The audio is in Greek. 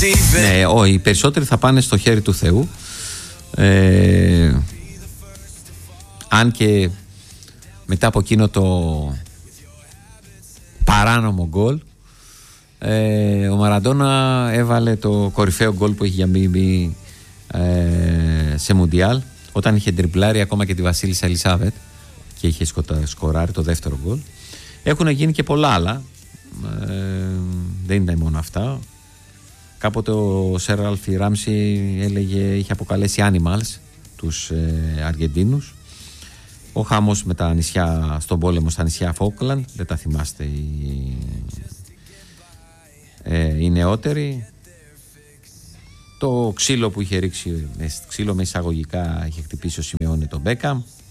Ναι, οι περισσότεροι θα πάνε στο χέρι του Θεού. Αν και μετά από εκείνο το παράνομο γκολ, ο Μαραντόνα έβαλε το κορυφαίο γκολ που έχει για μίμη σε Μουντιάλ, όταν είχε τριπλάρει ακόμα και τη Βασίλισσα Ελισάβετ και είχε σκοράρει το δεύτερο γκολ. Έχουν γίνει και πολλά άλλα, δεν ήταν μόνο αυτά. Κάποτε ο Σερ Άλφι Ράμσι είχε αποκαλέσει animals τους Αργεντίνους. Ο χαμός με τα νησιά στον πόλεμο στα νησιά Φόκλαντ, δεν τα θυμάστε οι νεότεροι. Το ξύλο που είχε ρίξει, ξύλο με εισαγωγικά, είχε χτυπήσει ο Σιμεώνε τον Μπέκαμ.